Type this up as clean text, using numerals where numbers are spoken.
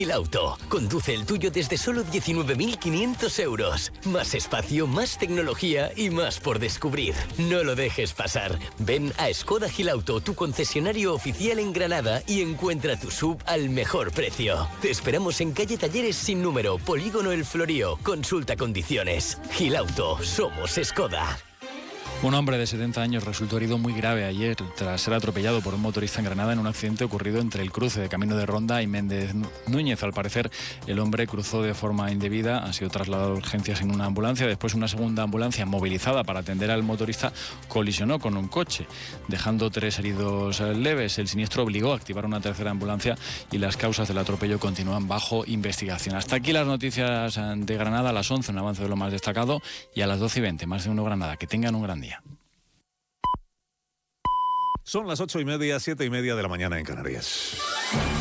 Gilauto. Conduce el tuyo desde solo 19.500 euros. Más espacio, más tecnología y más por descubrir. No lo dejes pasar. Ven a Skoda Gilauto, tu concesionario oficial en Granada, y encuentra tu SUV al mejor precio. Te esperamos en calle Talleres sin número, Polígono El Florío. Consulta condiciones. Gilauto, somos Skoda. Un hombre de 70 años resultó herido muy grave ayer tras ser atropellado por un motorista en Granada en un accidente ocurrido entre el cruce de Camino de Ronda y Méndez Núñez. Al parecer, el hombre cruzó de forma indebida, ha sido trasladado a urgencias en una ambulancia. Después, una segunda ambulancia movilizada para atender al motorista colisionó con un coche, dejando 3 heridos leves. El siniestro obligó a activar una tercera ambulancia y las causas del atropello continúan bajo investigación. Hasta aquí las noticias de Granada. A las 11, un avance de lo más destacado, y a las 12:20, más de uno Granada. Que tengan un gran día. Son las 8:30, 7:30 de la mañana en Canarias.